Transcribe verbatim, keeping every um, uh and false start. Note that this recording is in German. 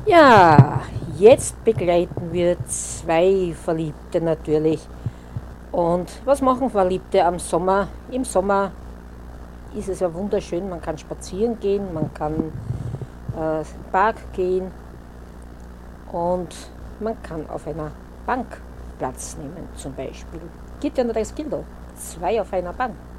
Ja, jetzt begleiten wir zwei Verliebte natürlich. Und was machen Verliebte am Sommer? Im Sommer ist es ja wunderschön, man kann spazieren gehen, man kann äh, in den Park gehen und man kann auf einer Bank Platz nehmen zum Beispiel. Geht ja nur das Kilo, zwei auf einer Bank.